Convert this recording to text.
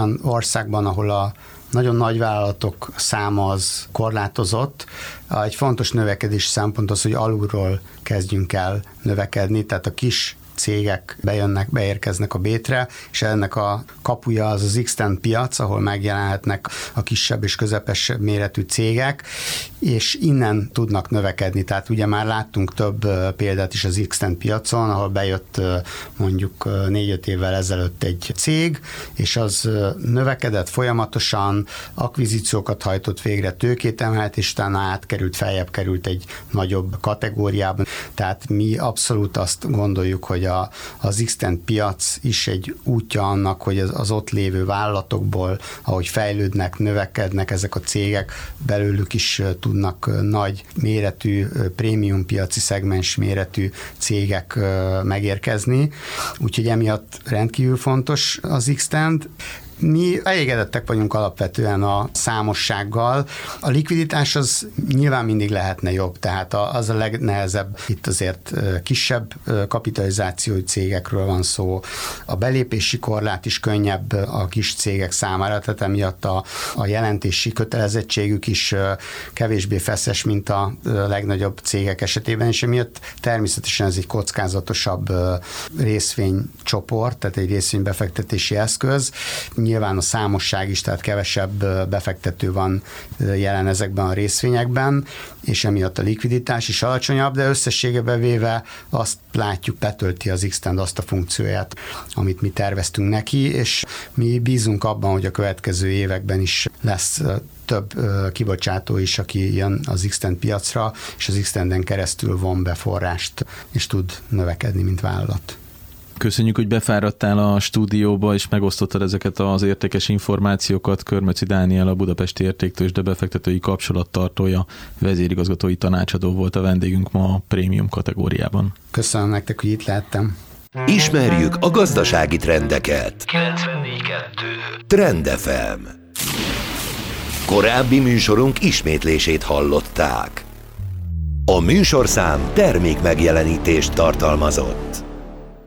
olyan országban, ahol a nagyon nagy vállalatok száma az korlátozott. Egy fontos növekedés szempont az, hogy alulról kezdjünk el növekedni, tehát a kis cégek beérkeznek a Bétre, és ennek a kapuja az az X-Tend piac, ahol megjelenhetnek a kisebb és közepes méretű cégek, és innen tudnak növekedni. Tehát ugye már láttunk több példát is az X-Tend piacon, ahol bejött mondjuk 4-5 évvel ezelőtt egy cég, és az növekedett folyamatosan, akvizíciókat hajtott végre, tőkét emelt, és utána átkerült, feljebb került egy nagyobb kategóriában. Tehát mi abszolút azt gondoljuk, hogy az X-Tend piac is egy útja annak, hogy az ott lévő vállalatokból, ahogy fejlődnek, növekednek ezek a cégek, belőlük is tudnak nagy méretű, prémium piaci szegmens méretű cégek megérkezni. Úgyhogy emiatt rendkívül fontos az X-Tend. Mi elégedettek vagyunk alapvetően a számossággal. A likviditás az nyilván mindig lehetne jobb, tehát az a legnehezebb. Itt azért kisebb kapitalizációi cégekről van szó. A belépési korlát is könnyebb a kis cégek számára, tehát emiatt a jelentési kötelezettségük is kevésbé feszes, mint a legnagyobb cégek esetében, és emiatt természetesen ez egy kockázatosabb részvénycsoport, tehát egy részvénybefektetési eszköz. Nyilván a számosság is, tehát kevesebb befektető van jelen ezekben a részvényekben, és emiatt a likviditás is alacsonyabb, de összességében véve azt látjuk, betölti az X-Tend azt a funkcióját, amit mi terveztünk neki, és mi bízunk abban, hogy a következő években is lesz több kibocsátó is, aki jön az X-Tend piacra, és az X-Tenden keresztül von be forrást, és tud növekedni, mint vállalat. Köszönjük, hogy befáradtál a stúdióba, és megosztottad ezeket az értékes információkat. Körmöczi Dániel, a Budapesti Értéktőzsde befektetői kapcsolattartója, vezérigazgatói tanácsadó volt a vendégünk ma a prémium kategóriában. Köszönöm nektek, hogy itt lehettem. Ismerjük a gazdasági trendeket. 94.2 Trend FM. Korábbi műsorunk ismétlését hallották. A műsorszám termék megjelenítést tartalmazott.